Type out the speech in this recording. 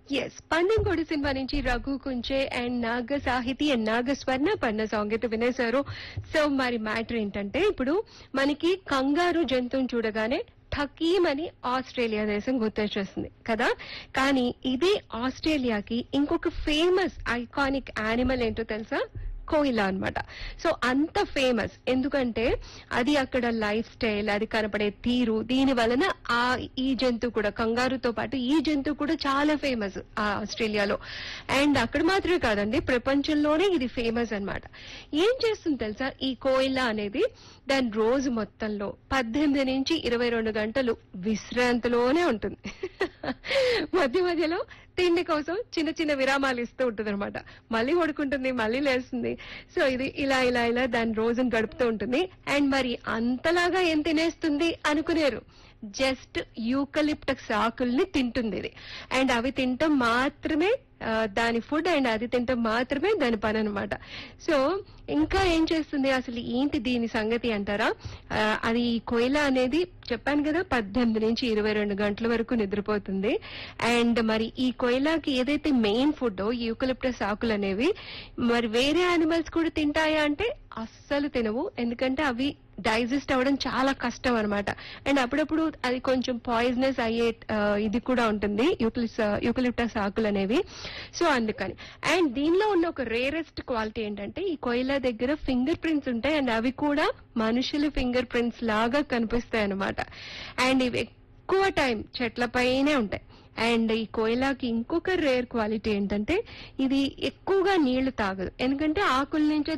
Yes పందెంకోడి cinema నుంచి Raghu Kunche and Naga Sahiti and నాగస్వర్ణ పన్న song అయితే వినేశారు. సో మరి మ్యాటర్ ఏంటంటే ఇప్పుడు మనకి కంగారు జంతువుని చూడగానే ఠకీమని ఆస్ట్రేలియా దేశం గుర్తొచ్చేస్తుంది కదా. కానీ ఇదే ఆస్ట్రేలియాకి ఇంకొక ఫేమస్ ఐకానిక్ యానిమల్ ఏంటో తెలుసా? కోయిలా అన్నమాట. సో అంత ఫేమస్ ఎందుకంటే అది అక్కడ లైఫ్ స్టైల్, అది కనపడే తీరు, దీని వలన ఈ జంతువు కూడా కంగారుతో పాటు ఈ జంతువు కూడా చాలా ఫేమస్ ఆ ఆస్ట్రేలియాలో. అండ్ అక్కడ మాత్రమే కాదండి, ప్రపంచంలోనే ఇది ఫేమస్ అన్నమాట. ఏం చేస్తుంది తెలుసా ఈ కోయిలా అనేది? దాని రోజు మొత్తంలో 18 నుంచి 22 గంటలు విశ్రాంతిలోనే ఉంటుంది. మధ్య మధ్యలో తిండి కోసం చిన్న చిన్న విరామాలు ఇస్తూ ఉంటుంది అనమాట. మళ్ళీ పడుకుంటుంది, మళ్ళీ లేస్తుంది. సో ఇది ఇలా ఇలా ఇలా దాని రోజును గడుపుతూ ఉంటుంది. అండ్ మరి అంతలాగా ఏం తినేస్తుంది అనుకునేరు, జస్ట్ యూకలిప్టస్ ఆకుల్ని తింటుంది ఇది. అండ్ అవి తింటాం మాత్రమే దాని ఫుడ్, అండ్ అది తింటాం మాత్రమే దాని పని అనమాట. సో ఇంకా ఏం చేస్తుంది, అసలు ఏంటి దీని సంగతి అంటారా? అది ఈ కోయిలా అనేది చెప్పాను కదా 18 నుంచి 22 గంటల వరకు నిద్రపోతుంది. అండ్ మరి ఈ కోయిలాకి ఏదైతే మెయిన్ ఫుడ్ యూకలిప్టస్ ఆకులు అనేవి మరి వేరే యానిమల్స్ కూడా తింటాయా అంటే అస్సలు తినవు. ఎందుకంటే అవి డైజెస్ట్ అవ్వడం చాలా కష్టం అనమాట. అండ్ అప్పుడప్పుడు అది కొంచెం పాయిజనస్ అయ్యే ఇది కూడా ఉంటుంది యూకలిప్టస్ ఆకులు అనేవి. సో అందుకని. అండ్ దీనిలో ఉన్న ఒక రేరెస్ట్ క్వాలిటీ ఏంటంటే ఈ కోయిలా దగ్గర ఫింగర్ ప్రింట్స్ ఉంటాయి, అండ్ అవి కూడా మనుషుల ఫింగర్ ప్రింట్స్ లాగా కనిపిస్తాయి అనమాట. అండ్ ఇవి ఎక్కువ టైం చెట్లపైనే ఉంటాయి. అండ్ ఈ కోయిలాకి ఇంకొక రేర్ క్వాలిటీ ఏంటంటే ఇది ఎక్కువగా నీళ్లు తాగదు. ఎందుకంటే ఆకుల నుంచి